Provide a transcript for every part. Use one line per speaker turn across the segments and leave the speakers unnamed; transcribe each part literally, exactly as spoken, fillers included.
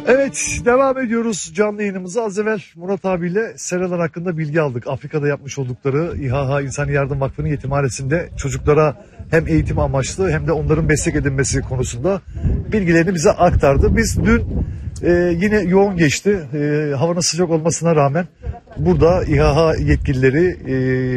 Evet, devam ediyoruz canlı yayınımıza. Az evvel Murat abiyle seralar hakkında bilgi aldık. Afrika'da yapmış oldukları İHA İnsani Yardım Vakfı'nın yetimhanesinde çocuklara hem eğitim amaçlı hem de onların meslek edinmesi konusunda bilgilerini bize aktardı. Biz dün e, yine yoğun geçti. E, havanın sıcak olmasına rağmen burada İHA yetkilileri e,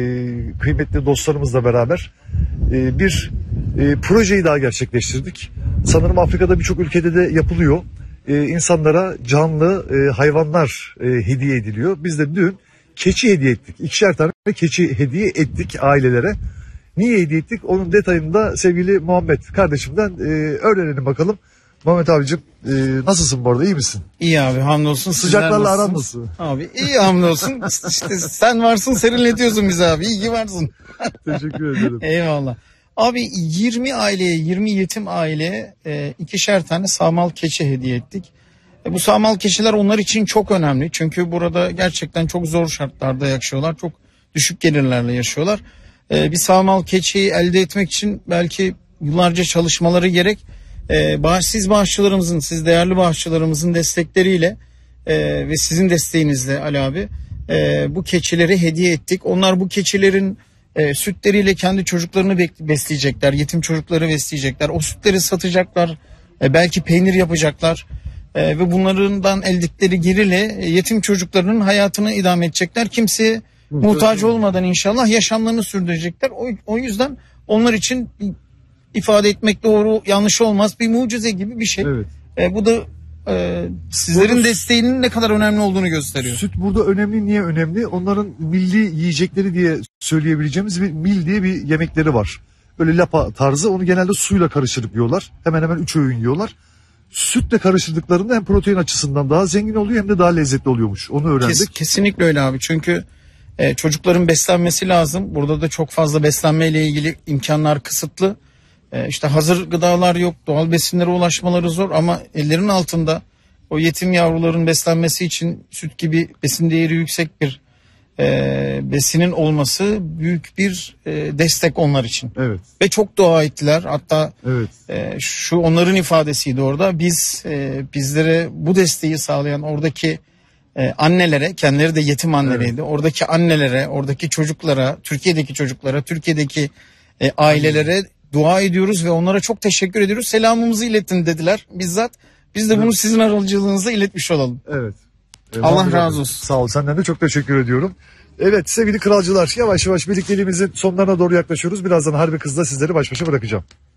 kıymetli dostlarımızla beraber e, bir e, projeyi daha gerçekleştirdik. Sanırım Afrika'da birçok ülkede de yapılıyor. Ee, insanlara canlı e, hayvanlar e, hediye ediliyor. Biz de dün keçi hediye ettik. İkişer tane keçi hediye ettik ailelere. Niye hediye ettik? Onun detayını da sevgili Muhammed kardeşimden e, öğrenelim bakalım. Muhammed abicim e, nasılsın bu arada, iyi misin?
İyi abi, hamdolsun.
Sıcaklarla aran nasıl?
Abi iyi, hamdolsun. İşte sen varsın, serinletiyorsun bizi abi. İyi ki varsın.
Teşekkür ederim.
Eyvallah. Abi yirmi aileye, yirmi yetim aileye e, ikişer tane sağmal keçi hediye ettik. E, bu sağmal keçiler onlar için çok önemli. Çünkü burada gerçekten çok zor şartlarda yaşıyorlar. Çok düşük gelirlerle yaşıyorlar. E, bir sağmal keçiyi elde etmek için belki yıllarca çalışmaları gerek. E, bağış, siz bağışçılarımızın, siz değerli bağışçılarımızın destekleriyle e, ve sizin desteğinizle Ali abi e, bu keçileri hediye ettik. Onlar bu keçilerin E, sütleriyle kendi çocuklarını besleyecekler, yetim çocukları besleyecekler. O sütleri satacaklar, e, belki peynir yapacaklar e, ve bunlardan eldikleri gelirle e, yetim çocuklarının hayatını idame edecekler. Kimseye muhtaç olmadan inşallah yaşamlarını sürdürecekler. O, o yüzden onlar için ifade etmek doğru yanlış olmaz, bir mucize gibi bir şey. Evet. E, bu da Ee, sizlerin burada desteğinin ne kadar önemli olduğunu gösteriyor.
Süt burada önemli. Niye önemli? Onların milli yiyecekleri diye söyleyebileceğimiz bir mil diye bir yemekleri var. Böyle lapa tarzı, onu genelde suyla karıştırıp yiyorlar. Hemen hemen üç öğün yiyorlar. Sütle karıştırdıklarında hem protein açısından daha zengin oluyor hem de daha lezzetli oluyormuş. Onu öğrendik. Kes,
kesinlikle öyle abi. Çünkü e, çocukların beslenmesi lazım. Burada da çok fazla beslenmeyle ilgili imkanlar kısıtlı. İşte hazır gıdalar yok, doğal besinlere ulaşmaları zor ama ellerin altında o yetim yavruların beslenmesi için süt gibi besin değeri yüksek bir e, besinin olması büyük bir e, destek onlar için.
Evet.
Ve çok dua ettiler. Hatta
evet.
e, şu onların ifadesiydi orada. Biz e, bizlere bu desteği sağlayan oradaki e, annelere, kendileri de yetim anneleriydi. Evet. Oradaki annelere, oradaki çocuklara, Türkiye'deki çocuklara, Türkiye'deki e, ailelere evet. dua ediyoruz ve onlara çok teşekkür ediyoruz. Selamımızı iletin dediler bizzat. Biz de bunu evet. sizin aracılığınızla iletmiş olalım.
Evet.
Allah evet. razı olsun.
Sağ ol, senden de çok teşekkür ediyorum. Evet sevgili kralcılar, yavaş yavaş birlikteliğimizin sonlarına doğru yaklaşıyoruz. Birazdan Harbi Kız'da sizleri baş başa bırakacağım.